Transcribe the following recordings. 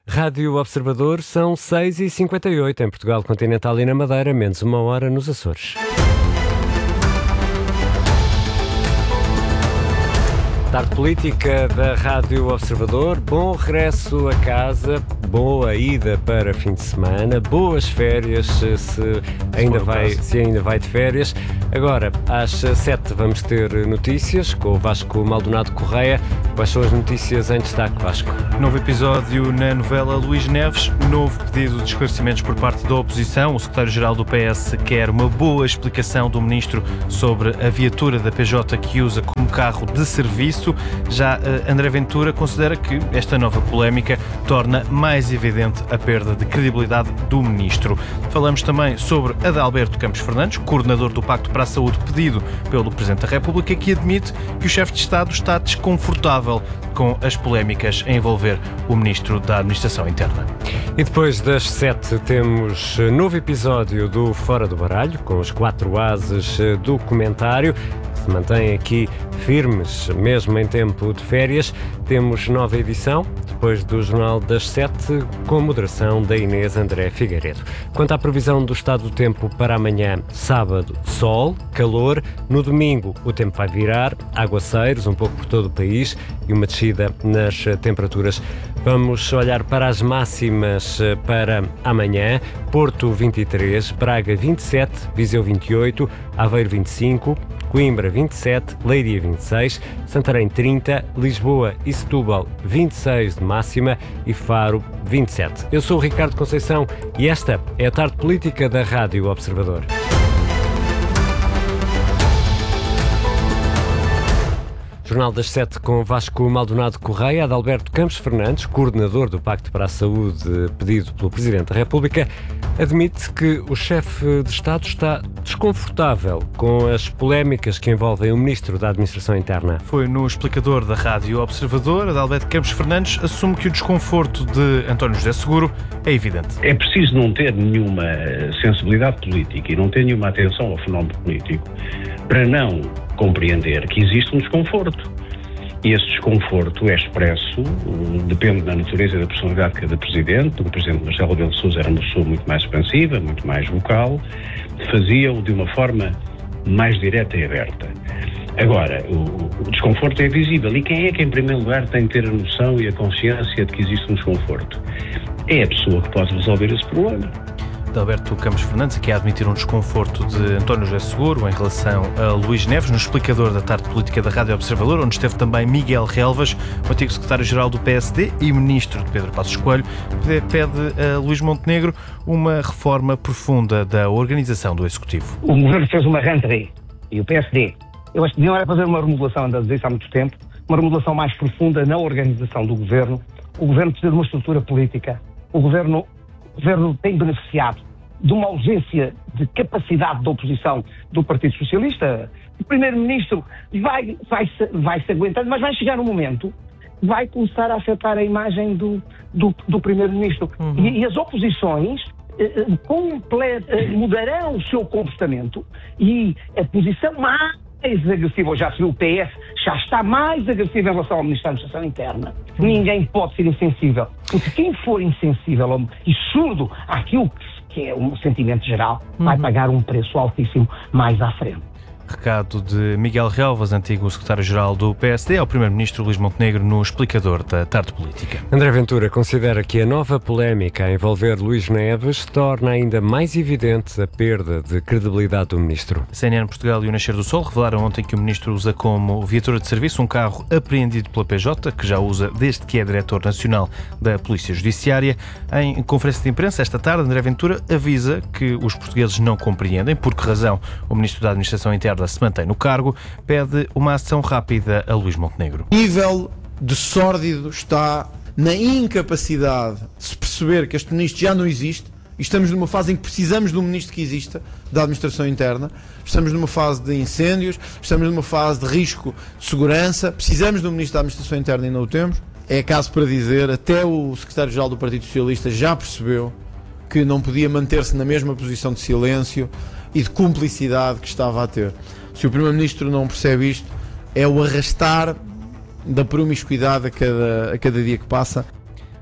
Rádio Observador, são 6h58 em Portugal Continental e na Madeira, menos 1 hora nos Açores. Tarde política da Rádio Observador, bom regresso a casa, boa ida para fim de semana, boas férias, se ainda vai de férias. Agora, às 7 vamos ter notícias com o Vasco Maldonado Correia. Quais são as notícias em destaque, Vasco? Novo episódio na novela Luís Neves, novo pedido de esclarecimentos por parte da oposição. O secretário-geral do PS quer uma boa explicação do ministro sobre a viatura da PJ que usa como carro de serviço. Já André Ventura considera que esta nova polémica torna mais evidente a perda de credibilidade do ministro. Falamos também sobre Adalberto Campos Fernandes, coordenador do Pacto para a Saúde, pedido pelo Presidente da República, que admite que o chefe de Estado está desconfortável com as polémicas a envolver o Ministro da Administração Interna. E depois das 7 temos novo episódio do Fora do Baralho, com os 4 ases do comentário, que se mantêm aqui firmes, mesmo em tempo de férias. Temos nova edição, depois do Jornal das 7, com a moderação da Inês André Figueiredo. Quanto à previsão do estado do tempo para amanhã, sábado, sol, calor. No domingo, o tempo vai virar, aguaceiros, um pouco por todo o país e uma descida nas temperaturas. Vamos olhar para as máximas para amanhã. Porto 23, Braga 27, Viseu 28, Aveiro 25, Coimbra 27, Leiria 26, Santarém 30, Lisboa e Setúbal 26 de máxima e Faro 27. Eu sou o Ricardo Conceição e esta é a Tarde Política da Rádio Observador. Jornal das 7 com Vasco Maldonado Correia. Adalberto Campos Fernandes, coordenador do Pacto para a Saúde, pedido pelo Presidente da República, admite que o chefe de Estado está desconfortável com as polémicas que envolvem o Ministro da Administração Interna. Foi no explicador da Rádio Observador. Adalberto Campos Fernandes assume que o desconforto de António José Seguro é evidente. É preciso não ter nenhuma sensibilidade política e não ter nenhuma atenção ao fenómeno político para não compreender que existe um desconforto. E esse desconforto é expresso, depende da natureza e da personalidade de cada Presidente. O Presidente Marcelo Rebelo de Sousa era uma pessoa muito mais expansiva, muito mais vocal, fazia-o de uma forma mais direta e aberta. Agora, o desconforto é visível. E quem é que, em primeiro lugar, tem que ter a noção e a consciência de que existe um desconforto? É a pessoa que pode resolver esse problema. Adalberto Campos Fernandes, aqui a admitir um desconforto de António José Seguro em relação a Luís Neves, no explicador da Tarde Política da Rádio Observador, onde esteve também Miguel Relvas, o antigo secretário-geral do PSD e ministro de Pedro Passos Coelho, pede a Luís Montenegro uma reforma profunda da organização do Executivo. O Governo fez uma rentrée e o PSD. Eu acho que não era fazer uma remodelação, ando a dizer isso há muito tempo, uma remodelação mais profunda na organização do Governo. O Governo precisa de uma estrutura política. O Governo tem beneficiado de uma ausência de capacidade de oposição do Partido Socialista. O Primeiro-Ministro vai se aguentando, mas vai chegar um momento que vai começar a afetar a imagem do Primeiro-Ministro. E as oposições mudarão o seu comportamento e a posição mais agressiva, já se viu, o PS já está mais agressivo em relação ao Ministro da Administração Interna. Ninguém pode ser insensível, porque quem for insensível e surdo àquilo que é um sentimento geral vai pagar um preço altíssimo mais à frente. Recado de Miguel Relvas, antigo secretário-geral do PSD, ao Primeiro-Ministro Luís Montenegro no explicador da Tarde Política. André Ventura considera que a nova polémica a envolver Luís Neves torna ainda mais evidente a perda de credibilidade do Ministro. A CNN Portugal e o Nascer do Sol revelaram ontem que o Ministro usa como viatura de serviço um carro apreendido pela PJ, que já usa desde que é Diretor Nacional da Polícia Judiciária. Em conferência de imprensa esta tarde, André Ventura avisa que os portugueses não compreendem por que razão o Ministro da Administração Interna se mantém no cargo, pede uma ação rápida a Luís Montenegro. O nível de sórdido está na incapacidade de se perceber que este ministro já não existe e estamos numa fase em que precisamos de um ministro que exista, da administração interna, estamos numa fase de incêndios, estamos numa fase de risco de segurança, precisamos de um ministro da administração interna e não o temos. É caso para dizer, até o secretário-geral do Partido Socialista já percebeu que não podia manter-se na mesma posição de silêncio e de cumplicidade que estava a ter. Se o Primeiro-Ministro não percebe isto, é o arrastar da promiscuidade a cada dia que passa.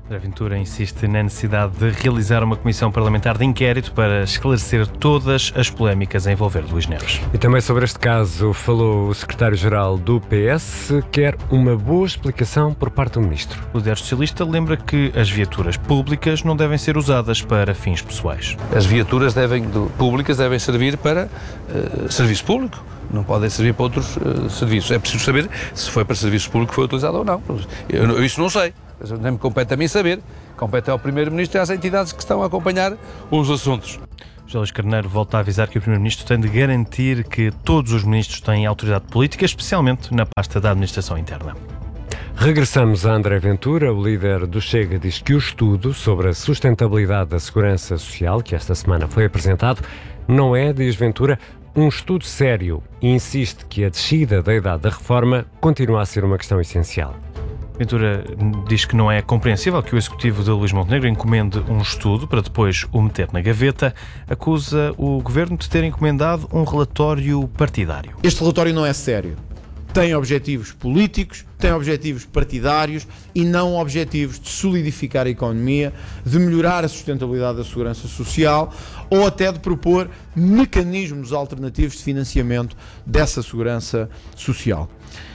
André Ventura insiste na necessidade de realizar uma comissão parlamentar de inquérito para esclarecer todas as polémicas a envolver Luís Neves. E também sobre este caso falou o secretário-geral do PS, quer uma boa explicação por parte do ministro. O líder socialista lembra que as viaturas públicas não devem ser usadas para fins pessoais. As viaturas públicas devem servir para serviço público. Não podem servir para outros serviços. É preciso saber se foi para serviço público que foi utilizado ou não. Eu isso não sei. Nem me compete a mim saber. Compete ao Primeiro-Ministro e às entidades que estão a acompanhar os assuntos. José Luís Carneiro volta a avisar que o Primeiro-Ministro tem de garantir que todos os ministros têm autoridade política, especialmente na pasta da administração interna. Regressamos a André Ventura. O líder do Chega diz que o estudo sobre a sustentabilidade da segurança social, que esta semana foi apresentado, não é, diz Ventura, um estudo sério e insiste que a descida da idade da reforma continua a ser uma questão essencial. Ventura diz que não é compreensível que o executivo de Luís Montenegro encomende um estudo para depois o meter na gaveta. Acusa o governo de ter encomendado um relatório partidário. Este relatório não é sério. Tem objetivos políticos, tem objetivos partidários e não objetivos de solidificar a economia, de melhorar a sustentabilidade da segurança social ou até de propor mecanismos alternativos de financiamento dessa segurança social.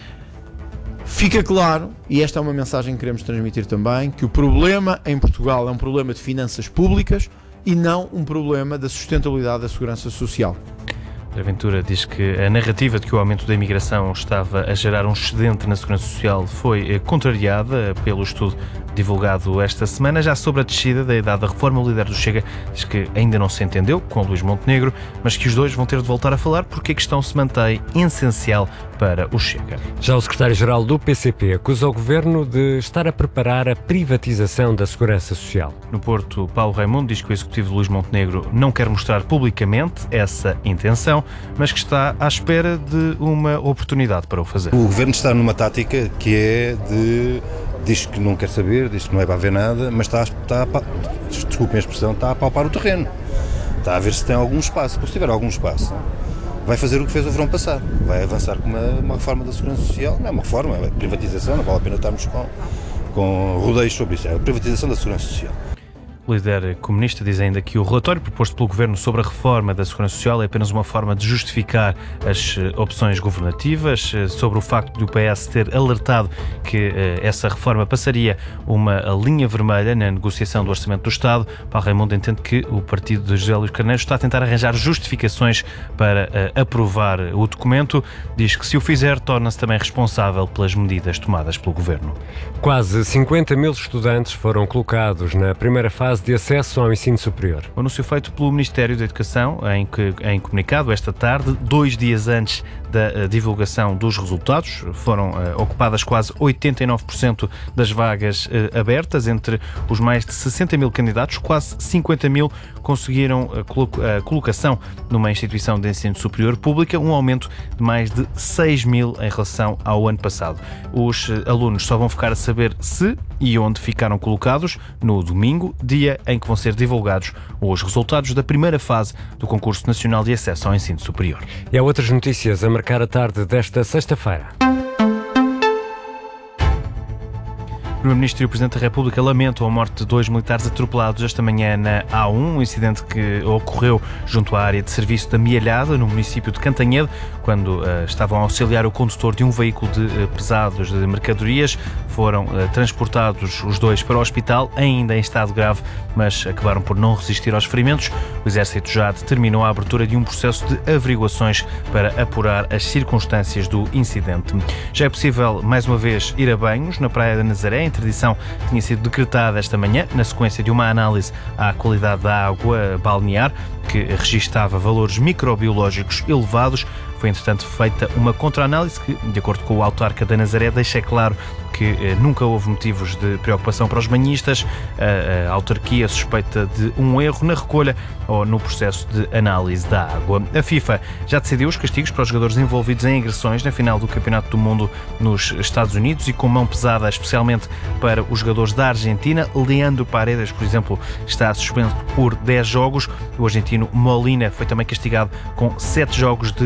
Fica claro, e esta é uma mensagem que queremos transmitir também, que o problema em Portugal é um problema de finanças públicas e não um problema da sustentabilidade da segurança social. André Ventura diz que a narrativa de que o aumento da imigração estava a gerar um excedente na segurança social foi contrariada pelo estudo divulgado esta semana. Já sobre a descida da idade da reforma, o líder do Chega diz que ainda não se entendeu com Luís Montenegro, mas que os dois vão ter de voltar a falar porque a questão se mantém essencial para o Chega. Já o secretário-geral do PCP acusa o governo de estar a preparar a privatização da segurança social. No Porto, Paulo Raimundo diz que o executivo de Luís Montenegro não quer mostrar publicamente essa intenção, mas que está à espera de uma oportunidade para o fazer. O governo está numa tática que é diz que não quer saber, diz que não é para haver nada, mas desculpem a expressão, está a palpar o terreno. Está a ver se tem algum espaço. Porque se tiver algum espaço, vai fazer o que fez o verão passado. Vai avançar com uma reforma da segurança social. Não é uma reforma, é privatização, não vale a pena estarmos com rodeios sobre isso. É a privatização da segurança social. O líder comunista diz ainda que o relatório proposto pelo Governo sobre a reforma da Segurança Social é apenas uma forma de justificar as opções governativas, sobre o facto de o PS ter alertado que essa reforma passaria uma linha vermelha na negociação do Orçamento do Estado. Paulo Raimundo entende que o partido de José Luís Carneiro está a tentar arranjar justificações para aprovar o documento. Diz que se o fizer, torna-se também responsável pelas medidas tomadas pelo Governo. Quase 50 mil estudantes foram colocados na primeira fase de acesso ao ensino superior. O anúncio feito pelo Ministério da Educação, em comunicado esta tarde, 2 dias antes da divulgação dos resultados, foram ocupadas quase 89% das vagas abertas. Entre os mais de 60 mil candidatos, quase 50 mil conseguiram a colocação numa instituição de ensino superior pública, um aumento de mais de 6 mil em relação ao ano passado. Os alunos só vão ficar a saber se e onde ficaram colocados no domingo, dia em que vão ser divulgados os resultados da primeira fase do Concurso Nacional de Acesso ao Ensino Superior. E há outras notícias a marcar a tarde desta sexta-feira. O Primeiro-Ministro e o Presidente da República lamentam a morte de 2 militares atropelados esta manhã na A1, um incidente que ocorreu junto à área de serviço da Mielhada, no município de Cantanhede, quando estavam a auxiliar o condutor de um veículo de pesados de mercadorias. Foram transportados os dois para o hospital, ainda em estado grave, mas acabaram por não resistir aos ferimentos. O Exército já determinou a abertura de um processo de averiguações para apurar as circunstâncias do incidente. Já é possível, mais uma vez, ir a banhos na Praia da Nazaré. A interdição tinha sido decretada esta manhã, na sequência de uma análise à qualidade da água balnear, que registava valores microbiológicos elevados. Foi, entretanto, feita uma contra-análise que, de acordo com o autarca da Nazaré, deixa claro que nunca houve motivos de preocupação para os banhistas. A autarquia suspeita de um erro na recolha ou no processo de análise da água. A FIFA já decidiu os castigos para os jogadores envolvidos em agressões na final do Campeonato do Mundo nos Estados Unidos e com mão pesada, especialmente para os jogadores da Argentina. Leandro Paredes, por exemplo, está suspenso por 10 jogos. O argentino Molina foi também castigado com 7 jogos de suspensão.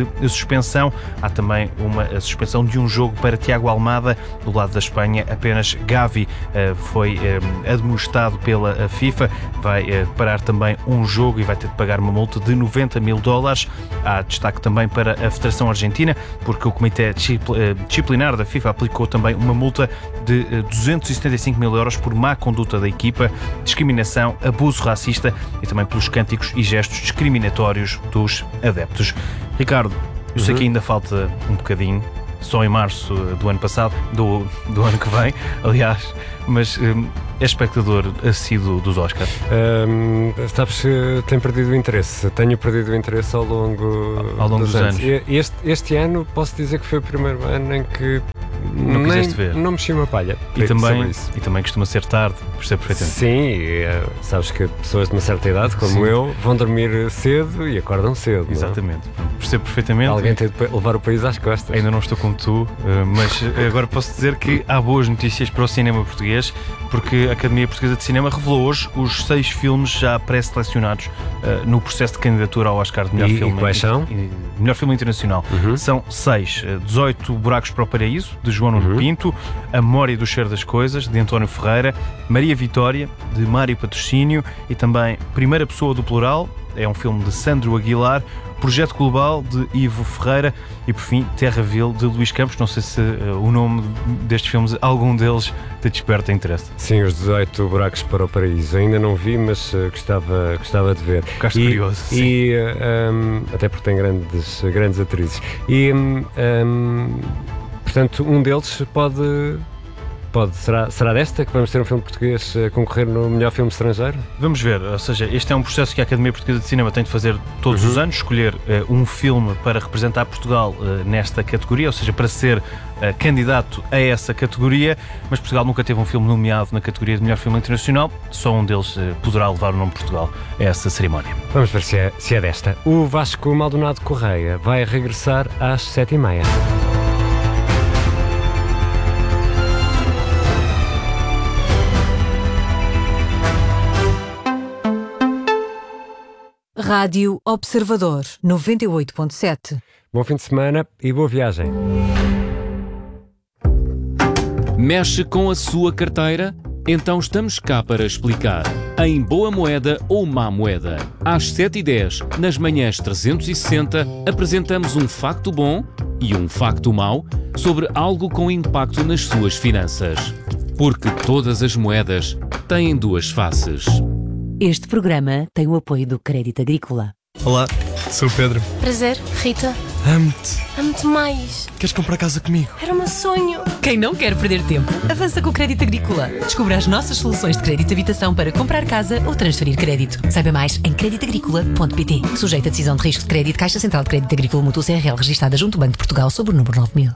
suspensão. Há também a suspensão de um jogo para Tiago Almada. Do lado da Espanha, apenas Gavi foi admoestado pela FIFA. Vai parar também um jogo e vai ter de pagar uma multa de $90 mil. Há destaque também para a Federação Argentina, porque o Comitê Disciplinar da FIFA aplicou também uma multa de €275 mil por má conduta da equipa, discriminação, abuso racista e também pelos cânticos e gestos discriminatórios dos adeptos. Ricardo, eu sei que ainda falta um bocadinho, só em março do ano passado, do ano que vem, aliás, mas é espectador assíduo dos Oscars? Sabes que tenho perdido o interesse. Tenho perdido o interesse ao longo dos anos. Este ano posso dizer que foi o primeiro ano em que não quiseste ver. Não mexi uma palha. E também costuma ser tarde, percebo perfeitamente. Sim, sabes que pessoas de uma certa idade, como eu, vão dormir cedo e acordam cedo. Exatamente. Percebo perfeitamente. Alguém tem de levar o país às costas. Ainda não estou como tu, mas agora posso dizer que há boas notícias para o cinema português, porque a Academia Portuguesa de Cinema revelou hoje os 6 filmes já pré-selecionados no processo de candidatura ao Oscar de melhor filme. E quais são? Melhor filme internacional. São 6. 18 Buracos para o Paraíso, de João Nuno Pinto, A Memória do Cheiro das Coisas, de António Ferreira, Maria Vitória, de Mário Patrocínio, e também Primeira Pessoa do Plural, é um filme de Sandro Aguilar, Projeto Global, de Ivo Ferreira, e por fim Terraville, de Luís Campos. Não sei se o nome destes filmes, algum deles te desperta interesse. Sim, os 18 Buracos para o Paraíso. Ainda não vi, mas gostava de ver. Ficaste curioso, sim. E até porque tem grandes atrizes. E portanto, um deles será desta que vamos ter um filme português a concorrer no melhor filme estrangeiro? Vamos ver, ou seja, este é um processo que a Academia Portuguesa de Cinema tem de fazer todos os anos, escolher um filme para representar Portugal nesta categoria, ou seja, para ser candidato a essa categoria, mas Portugal nunca teve um filme nomeado na categoria de melhor filme internacional, só um deles poderá levar o nome de Portugal a essa cerimónia. Vamos ver se é desta. O Vasco Maldonado Correia vai regressar às 7h30. Rádio Observador 98.7. Bom fim de semana e boa viagem. Mexe com a sua carteira? Então estamos cá para explicar. Em Boa Moeda ou Má Moeda. Às 7h10, nas manhãs 360, apresentamos um facto bom e um facto mau sobre algo com impacto nas suas finanças. Porque todas as moedas têm duas faces. Este programa tem o apoio do Crédito Agrícola. Olá, sou o Pedro. Prazer, Rita. Amo-te. Amo-te mais. Queres comprar casa comigo? Era o meu sonho. Quem não quer perder tempo, avança com o Crédito Agrícola. Descubra as nossas soluções de crédito de habitação para comprar casa ou transferir crédito. Saiba mais em creditagricola.pt. Sujeito a decisão de risco de crédito, Caixa Central de Crédito Agrícola Mútuo CRL, registada junto ao Banco de Portugal sob o número 9000.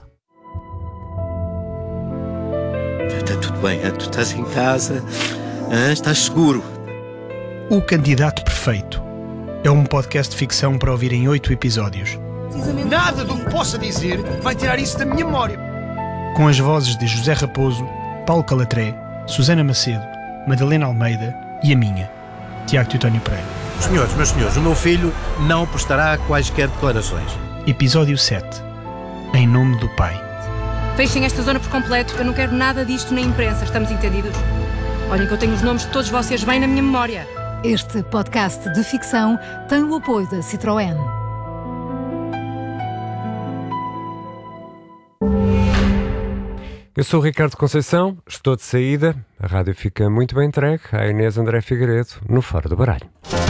Está tudo bem, tu estás em casa, estás seguro. O Candidato Perfeito é um podcast de ficção para ouvir em 8 episódios. Nada do que possa dizer vai tirar isso da minha memória. Com as vozes de José Raposo, Paulo Calatré, Susana Macedo, Madalena Almeida e a minha, Tiago Teutónio Pereira. Senhores, meus senhores, o meu filho não prestará quaisquer declarações. Episódio 7. Em nome do Pai. Fechem esta zona por completo. Eu não quero nada disto na imprensa. Estamos entendidos? Olhem que eu tenho os nomes de todos vocês bem na minha memória. Este podcast de ficção tem o apoio da Citroën. Eu sou o Ricardo Conceição, estou de saída. A rádio fica muito bem entregue à Inês André Figueiredo, no Fora do Baralho.